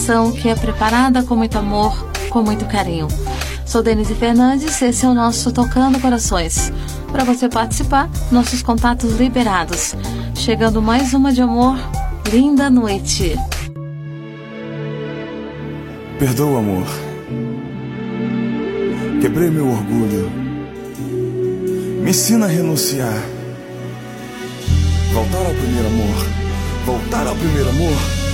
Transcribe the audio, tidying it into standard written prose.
canção que é preparada com muito amor, com muito carinho. Sou Denise Fernandes, esse é o nosso Tocando Corações. Para você participar, nossos contatos liberados. Chegando mais uma de amor, linda noite. Perdoa, amor. Quebrei meu orgulho. Me ensina a renunciar. Voltar ao primeiro amor. Voltar ao primeiro amor.